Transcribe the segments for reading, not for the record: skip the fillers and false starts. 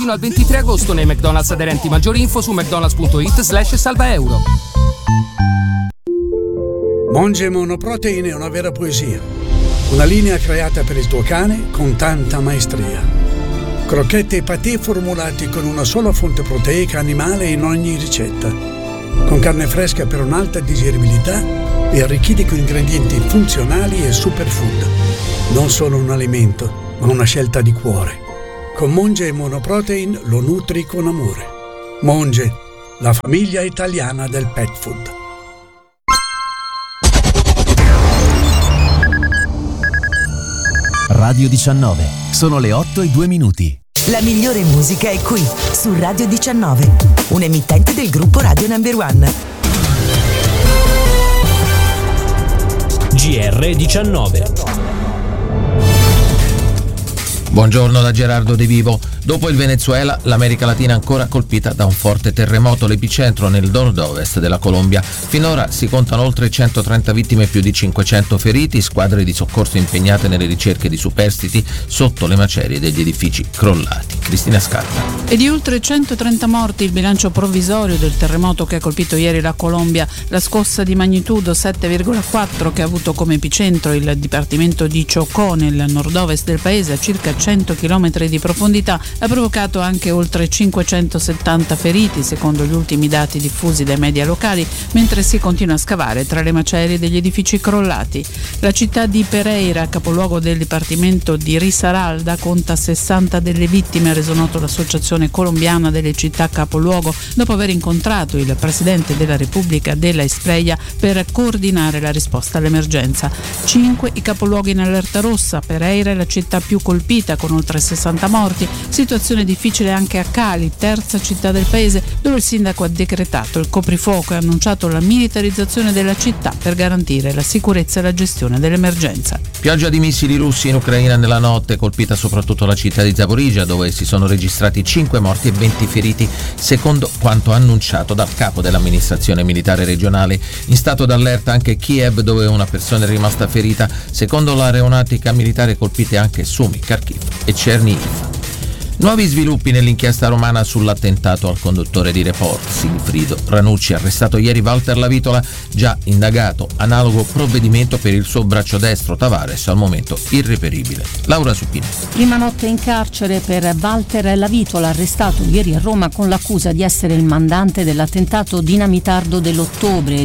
fino al 23 agosto nei McDonald's aderenti. Maggiori info su mcdonalds.it/salvaeuro. Monge Monoprotein è una vera poesia. Una linea creata per il tuo cane con tanta maestria. Crocchette e patè formulati con una sola fonte proteica animale in ogni ricetta. Con carne fresca per un'alta digeribilità e arricchiti con ingredienti funzionali e superfood. Non solo un alimento, ma una scelta di cuore. Con Monge Monoprotein lo nutri con amore. Monge, la famiglia italiana del pet food. Radio 19. Sono le 8:02. La migliore musica è qui, su Radio 19. Un emittente del gruppo Radio Number One. GR19. Buongiorno da Gerardo De Vivo. Dopo il Venezuela, l'America Latina è ancora colpita da un forte terremoto, l'epicentro nel nord-ovest della Colombia. Finora si contano oltre 130 vittime e più di 500 feriti, squadre di soccorso impegnate nelle ricerche di superstiti sotto le macerie degli edifici crollati. Cristina Scarpa. E di oltre 130 morti il bilancio provvisorio del terremoto che ha colpito ieri la Colombia. La scossa di magnitudo 7,4 che ha avuto come epicentro il dipartimento di Chocó nel nord-ovest del paese a circa 100 km di profondità ha provocato anche oltre 570 feriti, secondo gli ultimi dati diffusi dai media locali, mentre si continua a scavare tra le macerie degli edifici crollati. La città di Pereira, capoluogo del dipartimento di Risaralda, conta 60 delle vittime, ha reso noto l'Associazione Colombiana delle Città Capoluogo, dopo aver incontrato il Presidente della Repubblica della Espreia per coordinare la risposta all'emergenza. 5 i capoluoghi in allerta rossa. Pereira è la città più colpita, con oltre 60 morti. Situazione difficile anche a Cali, terza città del paese, dove il sindaco ha decretato il coprifuoco e ha annunciato la militarizzazione della città per garantire la sicurezza e la gestione dell'emergenza. Pioggia di missili russi in Ucraina nella notte, colpita soprattutto la città di Zaporizhzhia, dove si sono registrati 5 morti e 20 feriti, secondo quanto annunciato dal capo dell'amministrazione militare regionale. In stato d'allerta anche Kiev, dove una persona è rimasta ferita. Secondo l'aeronautica militare colpite anche Sumy, Kharkiv e Chernihiv. Nuovi sviluppi nell'inchiesta romana sull'attentato al conduttore di Report, Sigfrido Ranucci, arrestato ieri Walter Lavitola, già indagato, analogo provvedimento per il suo braccio destro Tavares, al momento irreperibile. Laura Supini. Prima notte in carcere per Walter Lavitola, arrestato ieri a Roma con l'accusa di essere il mandante dell'attentato dinamitardo dell'ottobre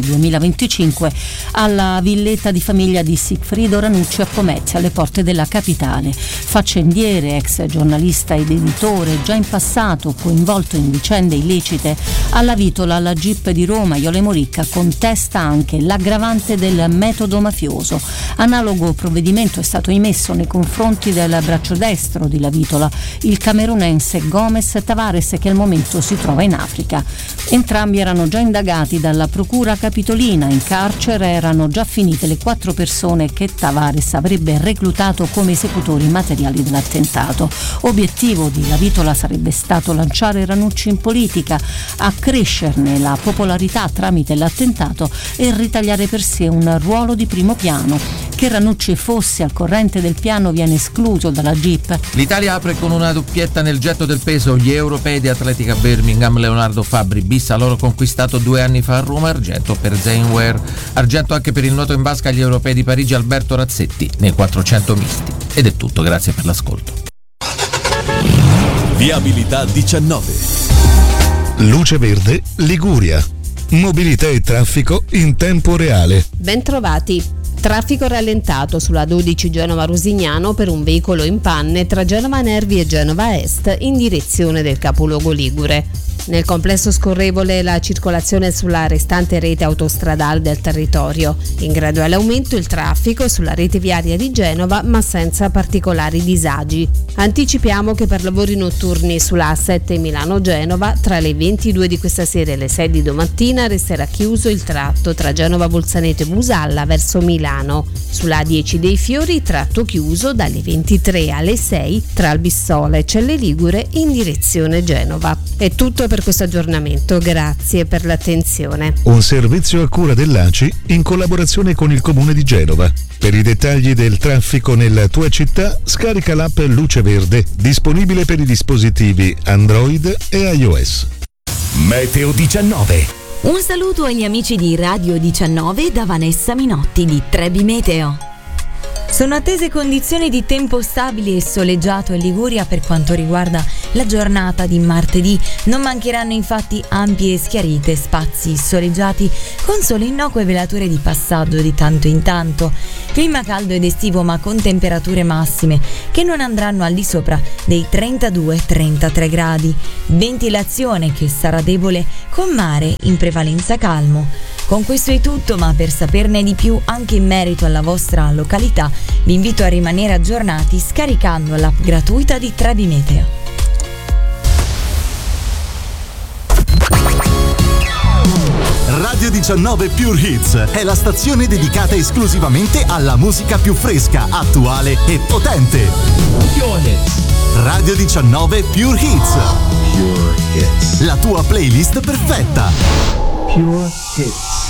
2025 alla villetta di famiglia di Sigfrido Ranucci a Pomezia, alle porte della capitale. Faccendiere, ex giornalista ed editore, già in passato coinvolto in vicende illecite, alla Vitola, alla GIP di Roma, Iole Moricca contesta anche l'aggravante del metodo mafioso. Analogo provvedimento è stato emesso nei confronti del braccio destro di Lavitola, il camerunense Gomes Tavares, che al momento si trova in Africa. Entrambi erano già indagati dalla procura capitolina. In carcere erano già finite le 4 persone che Tavares avrebbe reclutato come esecutori materiali dell'attentato. Obiettivo di Lavitola sarebbe stato lanciare Ranucci in politica, accrescerne la popolarità tramite l'attentato e ritagliare per sé un ruolo di primo piano. Che Ranucci fosse al corrente del piano viene escluso dalla GIP. L'Italia apre con una doppietta nel getto del peso. Gli europei di atletica Birmingham, Leonardo Fabbri bis ha loro conquistato 2 anni fa a Roma, argento per Zane Ware. Argento anche per il nuoto in vasca agli europei di Parigi Alberto Razzetti nei 400 misti. Ed è tutto, grazie per l'ascolto. Viabilità 19. Luce Verde Liguria. Mobilità e traffico in tempo reale. Bentrovati. Traffico rallentato sulla 12 Genova-Rosignano per un veicolo in panne tra Genova Nervi e Genova Est in direzione del capoluogo ligure. Nel complesso scorrevole la circolazione sulla restante rete autostradale del territorio. In graduale aumento il traffico sulla rete viaria di Genova, ma senza particolari disagi. Anticipiamo che per lavori notturni sulla A7 Milano-Genova tra le 22 di questa sera e le 6 di domattina resterà chiuso il tratto tra Genova Bolzaneto e Busalla verso Milano. Sulla A10 dei Fiori tratto chiuso dalle 23 alle 6 tra Albissola e Celle Ligure in direzione Genova. È tutto per questo aggiornamento, grazie per l'attenzione. Un servizio a cura dell'ACI in collaborazione con il Comune di Genova. Per i dettagli del traffico nella tua città, scarica l'app Luce Verde, disponibile per i dispositivi Android e iOS. Meteo 19. Un saluto agli amici di Radio 19 da Vanessa Minotti di Trebi Meteo. Sono attese condizioni di tempo stabili e soleggiato in Liguria per quanto riguarda la giornata di martedì. Non mancheranno infatti ampie e schiarite spazi soleggiati con sole innocue velature di passaggio di tanto in tanto. Clima caldo ed estivo ma con temperature massime che non andranno al di sopra dei 32-33 gradi. Ventilazione che sarà debole con mare in prevalenza calmo. Con questo è tutto, ma per saperne di più anche in merito alla vostra località vi invito a rimanere aggiornati scaricando l'app gratuita di Trebi Meteo. Radio 19 Pure Hits è la stazione dedicata esclusivamente alla musica più fresca, attuale e potente. Radio 19 Pure Hits. Pure Hits. La tua playlist perfetta. Pure Hits.